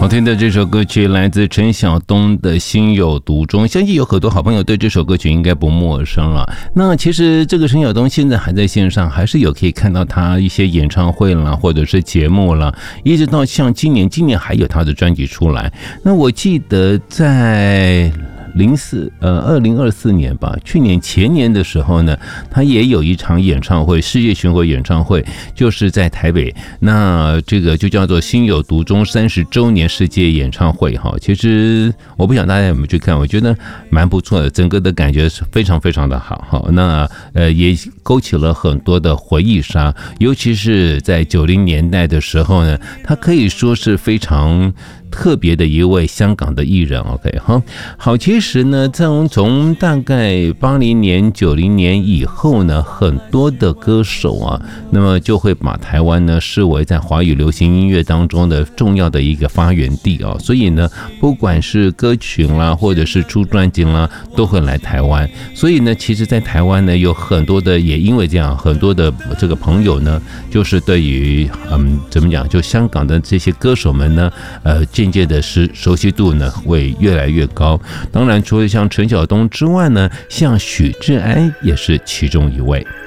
好听的这首歌曲来自陈晓东的《心有独钟》，相信有很多好朋友对这首歌曲应该不陌生了。那其实这个陈晓东现在还在线上，还是有可以看到他一些演唱会啦，或者是节目啦，一直到像今年还有他的专辑出来。那我记得在2024年吧，去年前年的时候呢，他也有一场演唱会，世界巡回演唱会，就是在台北。那这个就叫做心有独钟30周年世界演唱会哈。其实我不晓得大家有没有去看，我觉得蛮不错的，整个的感觉是非常非常的好哈。那也勾起了很多的回忆杀，尤其是在90年代的时候呢，他可以说是非常特别的一位香港的艺人 ，OK 哈，好，其实呢，从大概80年、90年以后呢，很多的歌手啊，那么就会把台湾呢视为在华语流行音乐当中的重要的一个发源地啊，所以呢，不管是歌曲啦，或者是出专辑啦，都会来台湾。所以呢，其实，在台湾呢，有很多的，也因为这样，很多的这个朋友呢，就是对于怎么讲，就香港的这些歌手们呢，渐渐的熟悉度呢会越来越高。当然，除了像陈晓东之外呢，像许志安也是其中一位。